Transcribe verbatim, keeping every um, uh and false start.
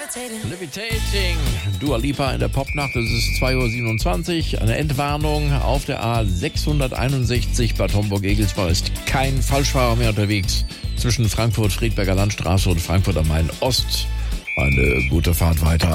Levitating, Dua Lipa in der Popnacht, es ist zwei Uhr siebenundzwanzig, eine Entwarnung auf der A sechshunderteinundsechzig Bad Homburg-Egelsbach ist kein Falschfahrer mehr unterwegs zwischen Frankfurt-Friedberger Landstraße und Frankfurt am Main Ost. Eine gute Fahrt weiter.